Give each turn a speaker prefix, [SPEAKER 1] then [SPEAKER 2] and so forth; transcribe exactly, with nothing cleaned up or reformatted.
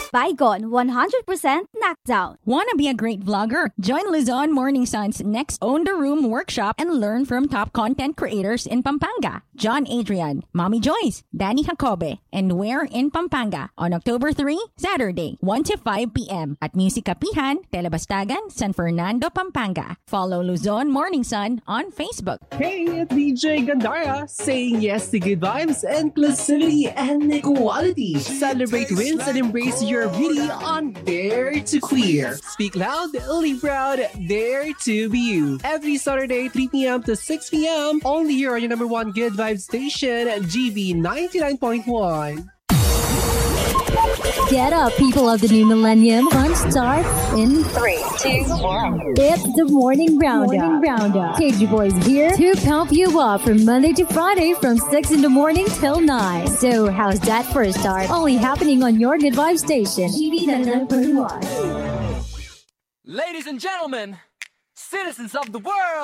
[SPEAKER 1] Baygon, one hundred percent knockdown.
[SPEAKER 2] Wanna be a great vlogger? Join Luzon Morning Sun's next Own the Room workshop and learn from top content creators in Pampanga. John Adrian, Mommy Joyce, Danny Jacobe, and Where in Pampanga on October third, Saturday, one to five p.m. at Music Kapihan, Telebastagan, San Fernando, Pampanga. Follow Luzon Morning Sun on Facebook.
[SPEAKER 3] Hey, it's D J Gandara saying yes to good vibes, inclusivity, and equality. Celebrate wins and embrace your beauty on Dare to Queer. Speak loud, live proud, dare to be you. Every Saturday, three p.m. to six p.m. only here on your number one good vibes station, G V ninety-nine point one.
[SPEAKER 4] Get up, people of the new millennium. Fun starts in three, two, one. It's the Morning Roundup. Morning Roundup. K G Boys here to pump you up from Monday to Friday from six in the morning till nine. So how's that for a start? Only happening on your good vibe station, G V ninety-nine point one.
[SPEAKER 5] Ladies and gentlemen, citizens of the world.